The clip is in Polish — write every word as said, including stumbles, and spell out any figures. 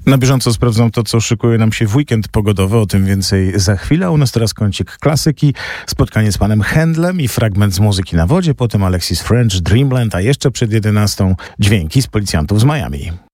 Na bieżąco sprawdzam to, co szykuje nam się w weekend pogodowy. O tym więcej za chwilę. A u nas teraz kącik klasyki, spotkanie z panem Händlem i fragment z Muzyki na wodzie. Potem Alexis French, Dreamland, a jeszcze przed jedenastą dźwięki z Policjantów z Miami.